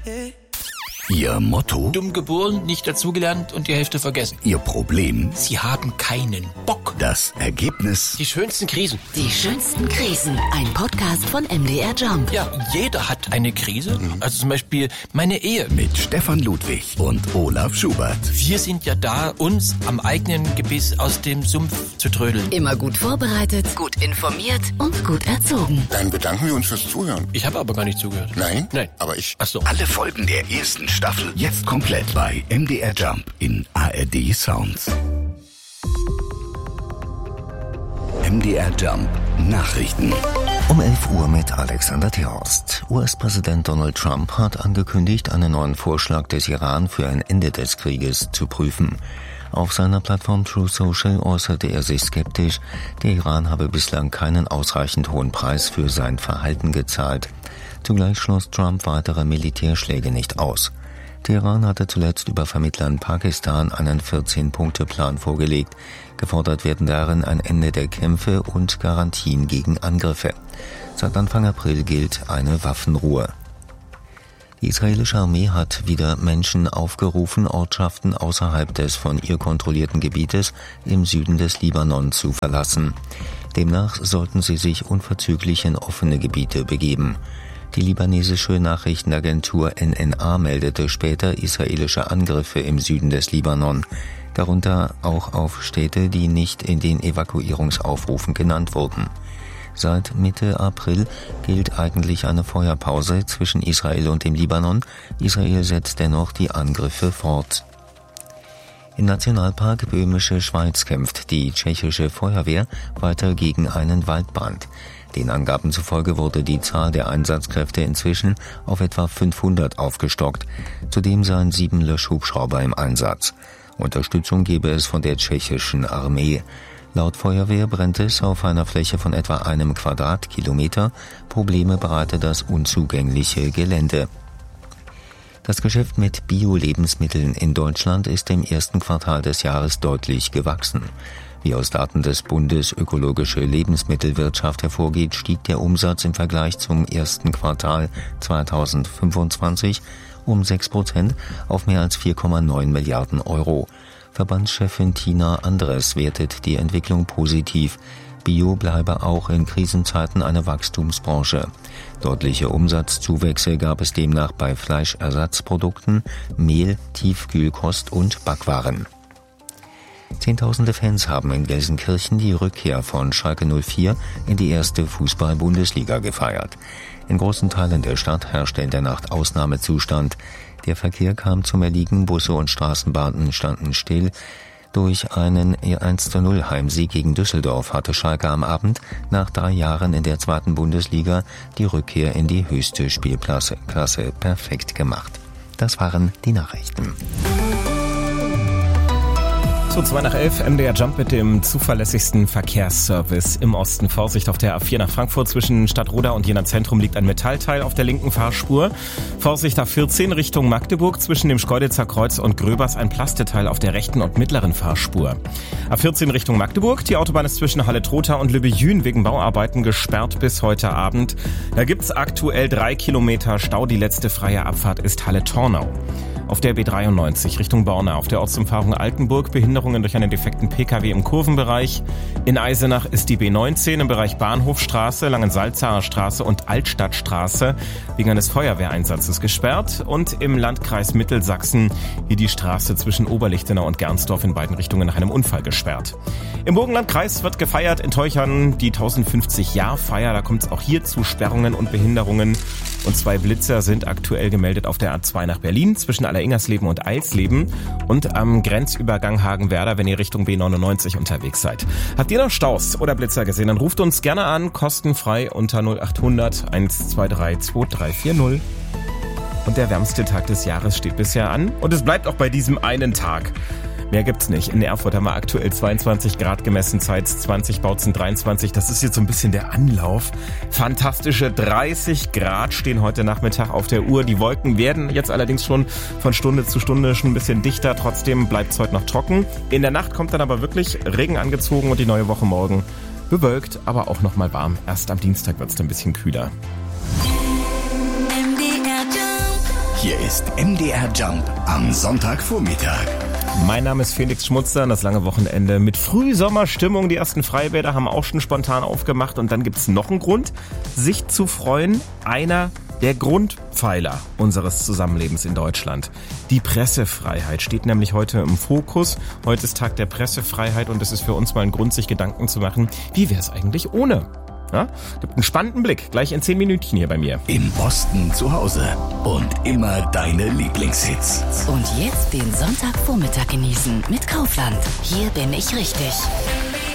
Ihr Motto? Dumm geboren, nicht dazugelernt und die Hälfte vergessen. Ihr Problem? Sie haben keinen Bock. Das Ergebnis? Die schönsten Krisen. Die schönsten Krisen. Ein Podcast von MDR Jump. Ja, jeder hat eine Krise. Also zum Beispiel meine Ehe. Mit Stefan Ludwig und Olaf Schubert. Wir sind ja da, uns am eigenen Gebiss aus dem Sumpf zu trödeln. Immer gut vorbereitet, gut informiert und gut erzogen. Dann bedanken wir uns fürs Zuhören. Ich habe aber gar nicht zugehört. Nein? Nein. Aber ich... Ach so. Alle Folgen der ersten Staffel jetzt komplett bei MDR Jump in ARD Sounds. MDR Jump Nachrichten. Um 11 Uhr mit Alexander Thorst. US-Präsident Donald Trump hat angekündigt, einen neuen Vorschlag des Iran für ein Ende des Krieges zu prüfen. Auf seiner Plattform Truth Social äußerte er sich skeptisch. Der Iran habe bislang keinen ausreichend hohen Preis für sein Verhalten gezahlt. Zugleich schloss Trump weitere Militärschläge nicht aus. Teheran hatte zuletzt über Vermittler in Pakistan einen 14-Punkte-Plan vorgelegt. Gefordert werden darin ein Ende der Kämpfe und Garantien gegen Angriffe. Seit Anfang April gilt eine Waffenruhe. Die israelische Armee hat wieder Menschen aufgerufen, Ortschaften außerhalb des von ihr kontrollierten Gebietes im Süden des Libanon zu verlassen. Demnach sollten sie sich unverzüglich in offene Gebiete begeben. Die libanesische Nachrichtenagentur NNA meldete später israelische Angriffe im Süden des Libanon, darunter auch auf Städte, die nicht in den Evakuierungsaufrufen genannt wurden. Seit Mitte April gilt eigentlich eine Feuerpause zwischen Israel und dem Libanon. Israel setzt dennoch die Angriffe fort. Im Nationalpark Böhmische Schweiz kämpft die tschechische Feuerwehr weiter gegen einen Waldbrand. Den Angaben zufolge wurde die Zahl der Einsatzkräfte inzwischen auf etwa 500 aufgestockt. Zudem seien 7 Löschhubschrauber im Einsatz. Unterstützung gebe es von der tschechischen Armee. Laut Feuerwehr brennt es auf einer Fläche von etwa 1 Quadratkilometer. Probleme bereite das unzugängliche Gelände. Das Geschäft mit Bio-Lebensmitteln in Deutschland ist im ersten Quartal des Jahres deutlich gewachsen. Wie aus Daten des Bundes Ökologische Lebensmittelwirtschaft hervorgeht, stieg der Umsatz im Vergleich zum ersten Quartal 2025 um 6% auf mehr als 4,9 Milliarden Euro. Verbandschefin Tina Andres wertet die Entwicklung positiv. Bio bleibe auch in Krisenzeiten eine Wachstumsbranche. Deutliche Umsatzzuwächse gab es demnach bei Fleischersatzprodukten, Mehl, Tiefkühlkost und Backwaren. Zehntausende Fans haben in Gelsenkirchen die Rückkehr von Schalke 04 in die erste Fußball-Bundesliga gefeiert. In großen Teilen der Stadt herrschte in der Nacht Ausnahmezustand. Der Verkehr kam zum Erliegen, Busse und Straßenbahnen standen still. Durch einen 1:0 Heimsieg gegen Düsseldorf hatte Schalke am Abend nach 3 Jahren in der zweiten Bundesliga die Rückkehr in die höchste Spielklasse perfekt gemacht. Das waren die Nachrichten. So, 11:02, MDR Jump mit dem zuverlässigsten Verkehrsservice im Osten. Vorsicht auf der A4 nach Frankfurt zwischen Stadtroda und Jena Zentrum liegt ein Metallteil auf der linken Fahrspur. Vorsicht A14 Richtung Magdeburg zwischen dem Schkeuditzer Kreuz und Gröbers ein Plasteteil auf der rechten und mittleren Fahrspur. A14 Richtung Magdeburg, die Autobahn ist zwischen Halle-Trotha und Lübbejün wegen Bauarbeiten gesperrt bis heute Abend. Da gibt's aktuell 3 Kilometer Stau, die letzte freie Abfahrt ist Halle-Tornau. Auf der B93 Richtung Borna, auf der Ortsumfahrung Altenburg Behinderungen durch einen defekten Pkw im Kurvenbereich. In Eisenach ist die B19 im Bereich Bahnhofstraße, Langensalzaner Straße und Altstadtstraße wegen eines Feuerwehreinsatzes gesperrt. Und im Landkreis Mittelsachsen hier die Straße zwischen Oberlichtenau und Gernsdorf in beiden Richtungen nach einem Unfall gesperrt. Im Burgenlandkreis wird gefeiert in Teuchern die 1050-Jahr-Feier. Da kommt es auch hier zu Sperrungen und Behinderungen. Und 2 Blitzer sind aktuell gemeldet auf der A2 nach Berlin zwischen Alleringersleben und Eilsleben und am Grenzübergang Hagenwerder, wenn ihr Richtung B99 unterwegs seid. Habt ihr noch Staus oder Blitzer gesehen, dann ruft uns gerne an, kostenfrei unter 0800 123 2340. Und der wärmste Tag des Jahres steht bisher an und es bleibt auch bei diesem einen Tag. Mehr gibt's nicht. In Erfurt haben wir aktuell 22 Grad gemessen, Zeitz 20, Bautzen 23. Das ist jetzt so ein bisschen der Anlauf. Fantastische 30 Grad stehen heute Nachmittag auf der Uhr. Die Wolken werden jetzt allerdings schon von Stunde zu Stunde schon ein bisschen dichter. Trotzdem bleibt's heute noch trocken. In der Nacht kommt dann aber wirklich Regen angezogen und die neue Woche morgen bewölkt, aber auch noch mal warm. Erst am Dienstag wird's dann ein bisschen kühler. Hier ist MDR Jump am Sonntagvormittag. Mein Name ist Felix Schmutzer, das lange Wochenende mit Frühsommerstimmung. Die ersten Freibäder haben auch schon spontan aufgemacht. Und dann gibt's noch einen Grund, sich zu freuen. Einer der Grundpfeiler unseres Zusammenlebens in Deutschland. Die Pressefreiheit steht nämlich heute im Fokus. Heute ist Tag der Pressefreiheit und es ist für uns mal ein Grund, sich Gedanken zu machen, wie wäre es eigentlich ohne? Ja? Gibt einen spannenden Blick, gleich in 10 Minütchen hier bei mir. Im Osten zu Hause und immer deine Lieblingshits. Und jetzt den Sonntagvormittag genießen mit Kaufland. Hier bin ich richtig.